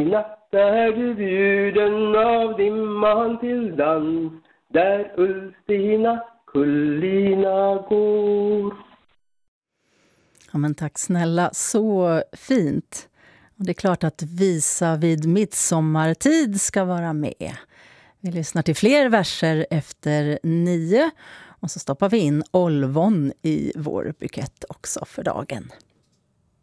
natt är du bjuden av dimman till dans, där Ulstina kullina går. Ja, men tack snälla, så fint. Och det är klart att visa vid midsommartid ska vara med. Vi lyssnar till fler verser efter 9 och så stoppar vi in Olvon i vår bukett också för dagen.